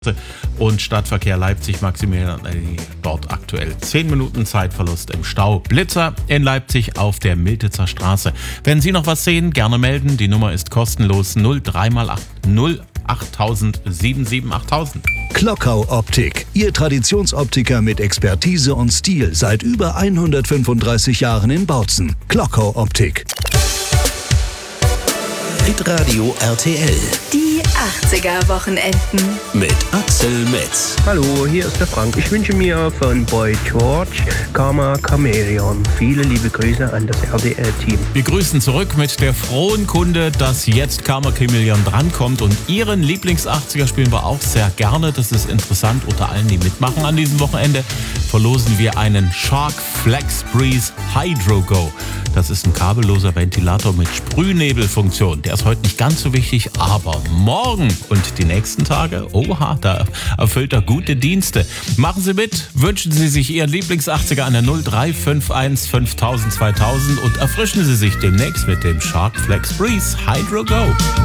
Und Stadtverkehr Leipzig Maximilian dort aktuell 10 Minuten Zeitverlust im Stau. Blitzer in Leipzig auf der Miltitzer Straße. Wenn Sie noch was sehen, gerne melden. Die Nummer ist kostenlos 03x8 08000 7788000. Klockau Optik, Ihr Traditionsoptiker mit Expertise und Stil seit über 135 Jahren in Bautzen. Klockau Optik. Hitradio RTL. Die 80er-Wochenenden. Mit Axel Metz. Hallo, hier ist der Frank. Ich wünsche mir von Boy George Karma Chameleon. Viele liebe Grüße an das RTL-Team. Wir grüßen zurück mit der frohen Kunde, dass jetzt Karma Chameleon drankommt. Und Ihren Lieblings-80er spielen wir auch sehr gerne. Das ist interessant. Unter allen, die mitmachen an diesem Wochenende, verlosen wir einen Shark Flex Breeze Hydro Go. Das ist ein kabelloser Ventilator mit Sprühnebelfunktion. Der ist heute nicht ganz so wichtig, aber morgen und die nächsten Tage, oha, da erfüllt er gute Dienste. Machen Sie mit, wünschen Sie sich Ihren Lieblings-80er an der 0351 5000 2000 und erfrischen Sie sich demnächst mit dem Shark Flex Breeze Hydro Go.